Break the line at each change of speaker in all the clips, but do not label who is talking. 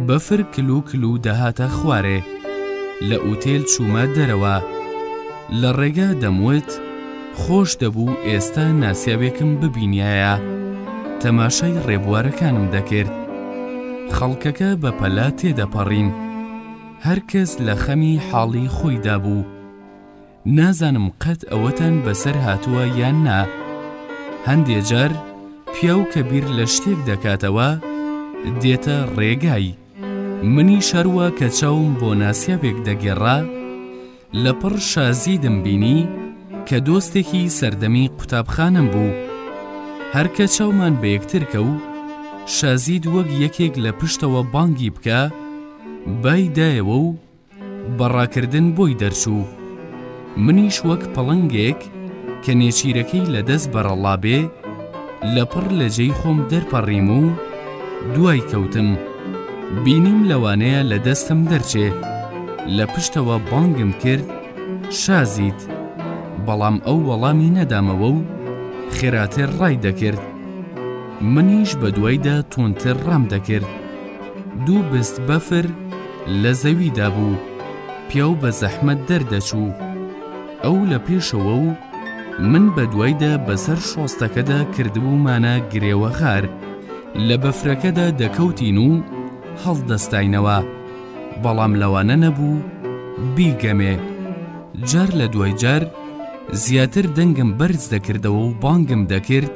بەفر کلو کلو دەهاتە خوارێ لە ئوتێل چوومە دەرەوە لە ڕێگا دەموت خۆش دەبوو ئێستا ناسیاوێکم ببینایە تەماشای ڕێبوارەکانم دەکرد خەڵکەکە بە پەلا تێدەپەڕین هەرکەس لە خەمی حاڵی خۆیدا بوو نازانم قەت ئەوەتان بەسەر هاتووە یان نا هەندێ جار پیاو کە بیر لە شتێک دەکاتەوە دێتە ڕێگای منی شەروە کە چاوم بۆ ناسیاوێک دەگێڕا لەپڕ شازیدم بینی کە دۆستێکی سەردەمی قوتابخانم بوو هەرکە چاومان بە یەکتر کەو شازید وەک یەکێک لە پشتەوە بانگی بکە بای دایەوە و بەڕاکردن بۆی دەرچوو منیش وەک پەڵەنگێک کە نێچیرەکەی لەدەست بەرەڵابێ لەپڕ لە جێی خۆم دەرپەڕیم و دوای کەوتم بینیم لەوانەیە لە دەستم دەرچێ لە پشتەوە بانگم کرد شازید بەڵام ئەو وەڵامی نەدامەوە و خێراتر ڕای دەکرد منیش بە دوایدا تۆنتر ڕام دەکرد دوو بست بەفر لە زەویدا بوو پیاو بە زەحمەت دەردەچوو ئەو لە پێشەوە و من بە دوایدا بەسەر شۆستەکەدا کردبوومانە گرێوە خار لە بەفرەکەدا دەکەوتین و هەڵدەستاینەوە بەڵام لەوانە نەبوو بیگەمێ جار لە دوای جار زیاتر دەنگم بەرز دەکردەوە و بانگم دەکرد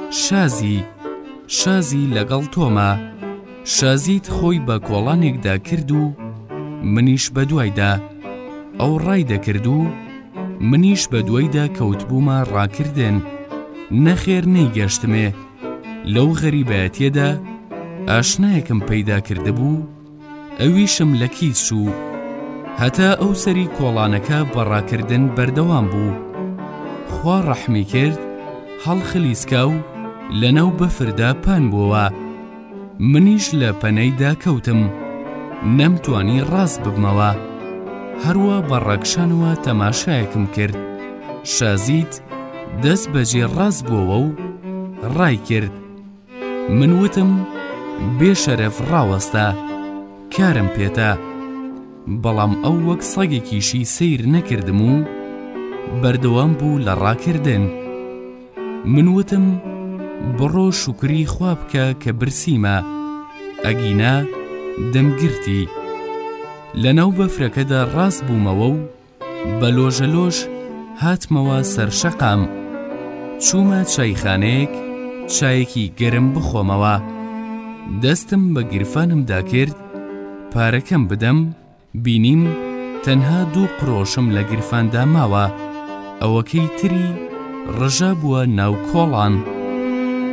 شازی لەگەڵ تۆمە شازیت خۆی بە کۆڵانێکدا کرد و منیش بە دوایدا ئەو ڕای دەکرد و منیش بە دوایدا کەوتبوومە ڕاکردن نەخێر نەیگەشتمێ لەو غەریبەتیەدا ئاشنایەکم پەیدا کردبوو ئەویشم لە کیس چوو هەتا ئەو سەری کۆڵانەکە بەڕاکردن بەردەوام بوو خوا ڕەحمی کرد هەڵخلیسکا و لەناو بەفردا پان بووەوە منیش لە پەنەیدا کەوتم نەمتوانی ڕاست ببمەوە هەروە بەڕەکشانەوە تەماشایەکم کرد شازیت دەست بەجێ ڕاست بووەوە و ڕای کرد من وتم بێشەرەف ڕاوەستە کارم پێتە بەڵام ئەو وەک سەگێکیشی سیر نەکردم و بەردەوام بوو لە ڕاکردن من وتم بڕۆ شوکری خوا بکە کە برسیمە ئەگینا دەمگرتی لەناو بەفرەکەدا ڕاست بوومەوە و بە لۆژەلۆژ هاتمەوە سەر شەقام چوومە چایخانەیەک چایەکی گەرم بخۆمەوە دەستم بە گیرفانمدا کرد پارەکەم بدەم بینیم تەنها 2 قرۆشم لە گیرفاندا ماوە ئەوەکەی تری ڕژا بووە ناو کۆڵان